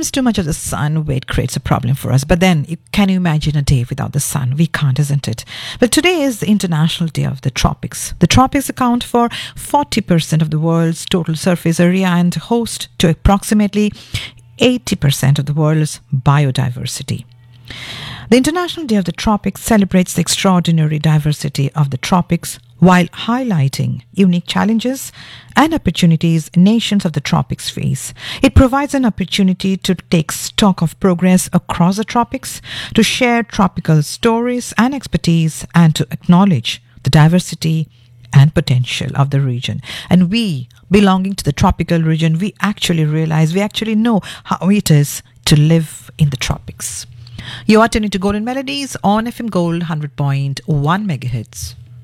Sometimes too much of the sun, it creates a problem for us. But then, can you imagine a day without the sun? We can't, isn't it? But today is the International Day of the Tropics. The tropics account for 40% of the world's total surface area and host to approximately 80% of the world's biodiversity. The International Day of the Tropics celebrates the extraordinary diversity of the tropics while highlighting unique challenges and opportunities nations of the tropics face. It provides an opportunity to take stock of progress across the tropics, to share tropical stories and expertise, and to acknowledge the diversity and potential of the region. And we, belonging to the tropical region, we actually know how it is to live in the tropics. You are tuning to Golden Melodies on FM Gold 100.1 megahertz.